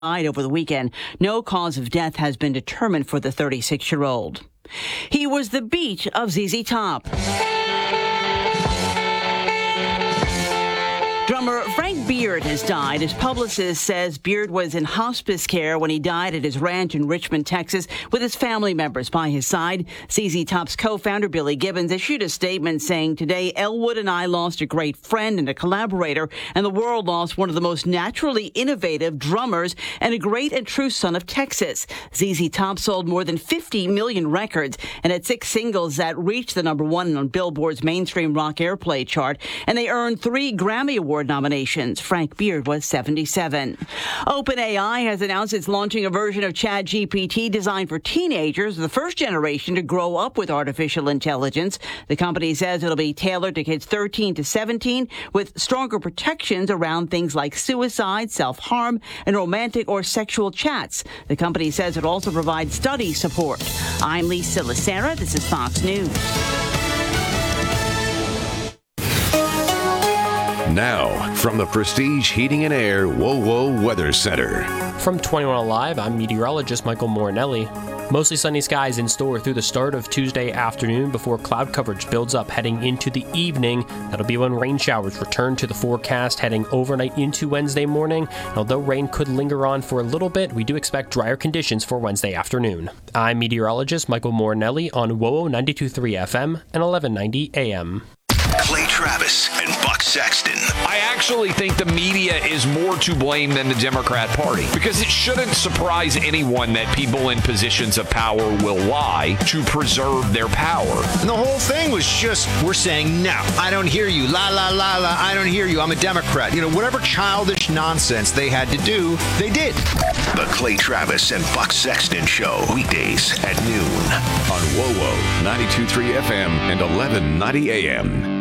died over the weekend. No cause of death has been determined for the 36-year-old. He was the beat of ZZ Top. Drummer Frank Beard has died. His publicist says Beard was in hospice care when he died at his ranch in Richmond, Texas, with his family members by his side. ZZ Top's co-founder Billy Gibbons issued a statement saying, "Today, Elwood and I lost a great friend and a collaborator, and the world lost one of the most naturally innovative drummers and a great and true son of Texas." ZZ Top sold more than 50 million records and had 6 singles that reached the number 1 on Billboard's mainstream rock airplay chart, and they earned 3 Grammy Award nominations. Frank Beard was 77. OpenAI has announced it's launching a version of ChatGPT designed for teenagers, the first generation to grow up with artificial intelligence. The company says it'll be tailored to kids 13 to 17 with stronger protections around things like suicide, self-harm, and romantic or sexual chats. The company says it also provides study support. I'm Lisa Lacera. This is Fox News. Now, from the Prestige Heating and Air WoWo Weather Center. From 21 Alive, I'm meteorologist Michael Morinelli. Mostly sunny skies in store through the start of Tuesday afternoon before cloud coverage builds up heading into the evening. That'll be when rain showers return to the forecast heading overnight into Wednesday morning. And although rain could linger on for a little bit, we do expect drier conditions for Wednesday afternoon. I'm meteorologist Michael Morinelli on WoWo 92.3 FM and 1190 AM. Clay Travis and Buck Sexton. I actually think the media is more to blame than the Democrat Party, because it shouldn't surprise anyone that people in positions of power will lie to preserve their power. And the whole thing was just, we're saying, no, I don't hear you. La, la, la, la, I don't hear you. I'm a Democrat. You know, whatever childish nonsense they had to do, they did. The Clay Travis and Buck Sexton Show, weekdays at noon. On WoWo 92.3 FM and 1190 AM.